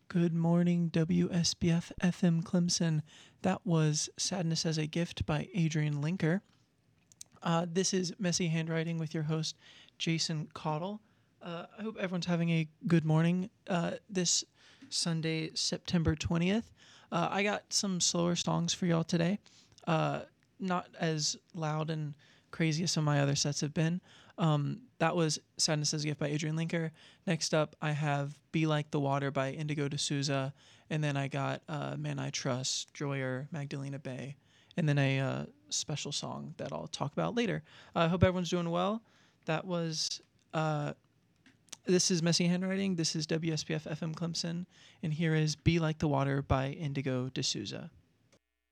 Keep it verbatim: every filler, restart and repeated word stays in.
Good morning, W S B F F M Clemson. That was Sadness as a Gift by Adrian Linker. Uh, this is Messy Handwriting with your host, Jason Caudle. Uh, I hope everyone's having a good morning uh, this Sunday, September twentieth. Uh, I got some slower songs for y'all today. Uh, not as loud and crazy as some of my other sets have been. Um, that was Sadness as a Gift by Adrian Linker. Next up, I have Be Like the Water by Indigo D'Souza. And then I got uh, Man I Trust, Joyer, Magdalena Bay. And then a uh, special song that I'll talk about later. I uh, hope everyone's doing well. That was, uh, this is Messy Handwriting. This is W S B F F M Clemson. And here is Be Like the Water by Indigo D'Souza.